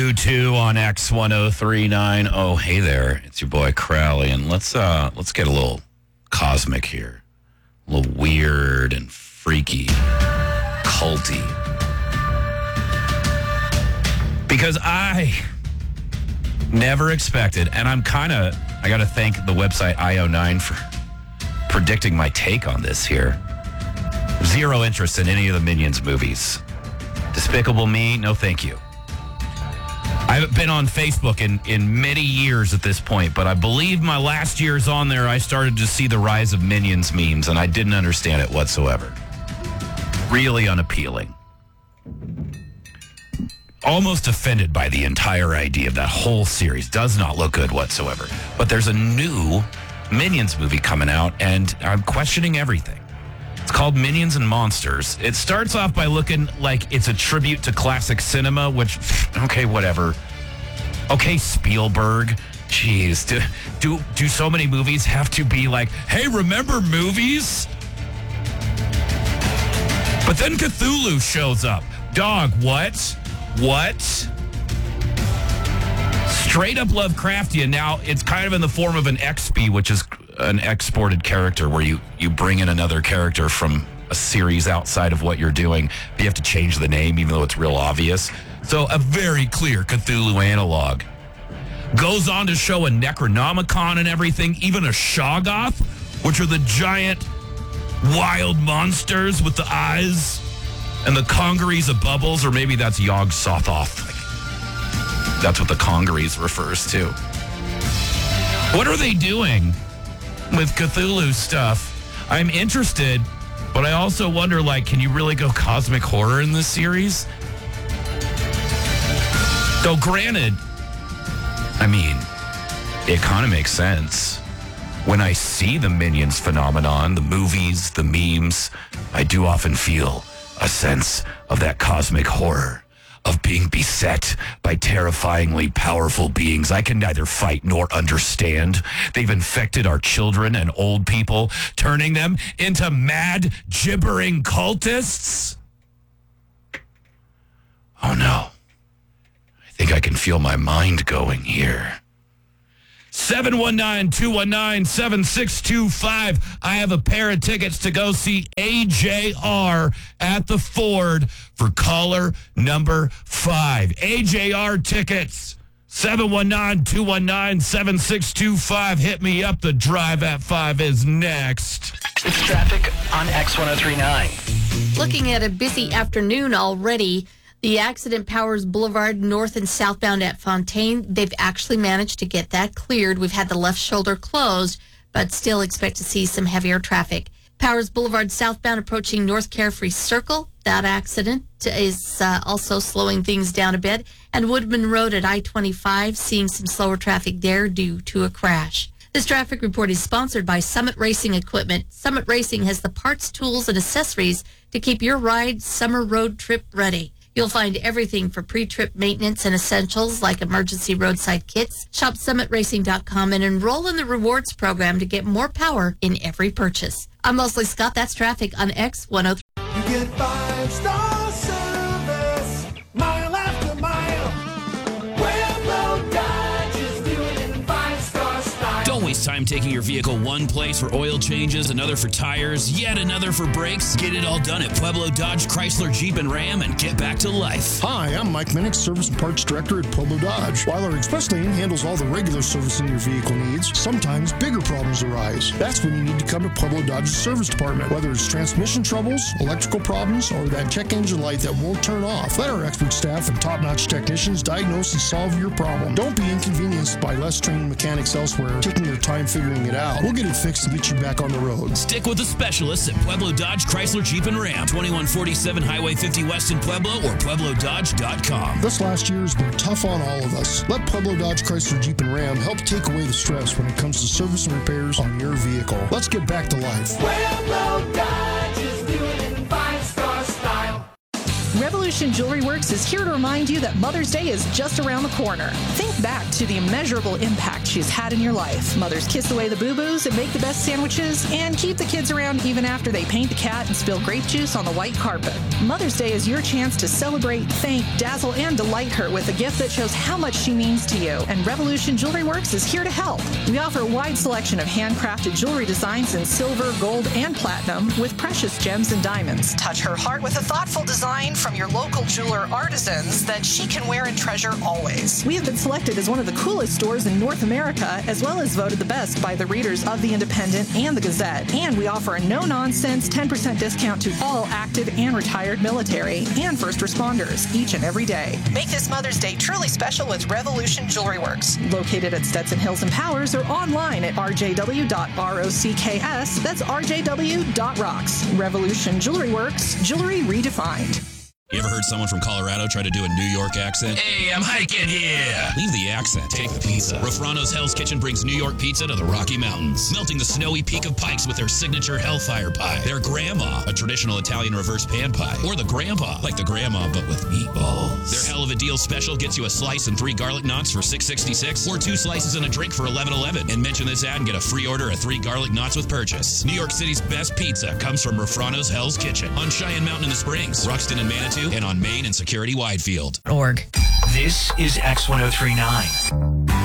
222 on X1039. Oh, hey there. It's your boy Crowley, and let's get a little cosmic here. A little weird and freaky, culty. Because I never expected, and I got to thank the website IO9 for predicting my take on this here. Zero interest in any of the Minions movies. Despicable Me, no thank you. I haven't been on Facebook in many years at this point, but I believe my last year's on there, I started to see the rise of Minions memes, and I didn't understand it whatsoever. Really unappealing. Almost offended by the entire idea of that whole series. Does not look good whatsoever. But there's a new Minions movie coming out, and I'm questioning everything. It's called Minions and Monsters. It starts off by looking like it's a tribute to classic cinema, which, okay, whatever. Okay, Spielberg. Jeez, do so many movies have to be like, hey, remember movies? But then Cthulhu shows up. Dog, what? What? Straight up Lovecraftian. Now, it's kind of in the form of an XP, which is an exported character where you bring in another character from a series outside of what you're doing. But you have to change the name, even though it's real obvious. So a very clear Cthulhu analog. Goes on to show a Necronomicon and everything, even a Shoggoth, which are the giant wild monsters with the eyes and the congeries of bubbles, or maybe that's Yog Sothoth. That's what the congeries refers to. What are they doing with Cthulhu stuff? I'm interested, but I also wonder, like, can you really go cosmic horror in this series? Though granted, I mean, it kind of makes sense. When I see the Minions phenomenon, the movies, the memes, I do often feel a sense of that cosmic horror of being beset by terrifyingly powerful beings I can neither fight nor understand. They've infected our children and old people, turning them into mad, gibbering cultists. Oh no. I think I can feel my mind going here. 719-219-7625. I have a pair of tickets to go see AJR at the Ford for caller number 5. AJR tickets. 719-219-7625. Hit me up. The Drive at 5 is next. It's traffic on X1039. Looking at a busy afternoon already. The accident Powers Boulevard north and southbound at Fontaine. They've actually managed to get that cleared. We've had the left shoulder closed, but still expect to see some heavier traffic. Powers Boulevard southbound approaching North Carefree Circle. That accident is also slowing things down a bit. And Woodman Road at I-25, seeing some slower traffic there due to a crash. This traffic report is sponsored by Summit Racing Equipment. Summit Racing has the parts, tools, and accessories to keep your ride summer road trip ready. You'll find everything for pre-trip maintenance and essentials like emergency roadside kits. Shop summitracing.com and enroll in the rewards program to get more power in every purchase. I'm Leslie Scott. That's traffic on X103. You get 5-star service, mile after mile. Pueblo Dodge is doing it in 5-star style. Don't waste time taking your vehicle one place for oil changes, another for tires, yet another for brakes. Get it all done at Pueblo Dodge, Chrysler, Jeep, and Ram and get back to life. Hi, I'm Mike Minnick, Service and Parts Director at Pueblo Dodge. While our express lane handles all the regular servicing your vehicle needs, sometimes bigger problems arise. That's when you need to come to Pueblo Dodge's service department. Whether it's transmission troubles, electrical problems, or that check engine light that won't turn off, let our expert staff and top-notch technicians diagnose and solve your problem. Don't be inconvenienced by less trained mechanics elsewhere taking their time figuring it out. We'll get it fixed and get you back on the road. Stick with the specialists at Pueblo Dodge, Chrysler, Jeep, and Ram. 2147 Highway 50 West in Pueblo or PuebloDodge.com. This last year has been tough on all of us. Let Pueblo Dodge, Chrysler, Jeep, and Ram help take away the stress when it comes to service and repairs on your vehicle. Let's get back to life. Pueblo Dodge is doing it in 5-star style. Revolution Jewelry Works is here to remind you that Mother's Day is just around the corner. Think back to the immeasurable impact she's had in your life. Mothers kiss away the boo-boos and make the best sandwiches and keep the kids around even after they paint the cat and spill grape juice on the white carpet. Mother's Day is your chance to celebrate, thank, dazzle, and delight her with a gift that shows how much she means to you. And Revolution Jewelry Works is here to help. We offer a wide selection of handcrafted jewelry designs in silver, gold, and platinum with precious gems and diamonds. Touch her heart with a thoughtful design from your local jeweler artisans that she can wear and treasure always. We have been selected as one of the coolest stores in North America, as well as voted the best by the readers of The Independent and The Gazette. And we offer a no-nonsense 10% discount to all active and retired military and first responders each and every day. Make this Mother's Day truly special with Revolution Jewelry Works, located at Stetson Hills and Powers, or online at rjw.rocks. That's rjw.rocks. Revolution Jewelry Works, jewelry redefined. You ever heard someone from Colorado try to do a New York accent? Hey, I'm hiking here. Leave the accent. Take the pizza. Rafrano's Hell's Kitchen brings New York pizza to the Rocky Mountains, melting the snowy peak of Pikes with their signature Hellfire Pie, their Grandma, a traditional Italian reverse pan pie, or the Grandpa, like the Grandma but with meatballs. Their Hell of a Deal special gets you a slice and 3 garlic knots for $6.66, or 2 slices and a drink for $11.11. And mention this ad and get a free order of 3 garlic knots with purchase. New York City's best pizza comes from Rafrano's Hell's Kitchen on Cheyenne Mountain in the Springs, Ruxton and Manitou, and on Main and Security Widefield. This is X1039.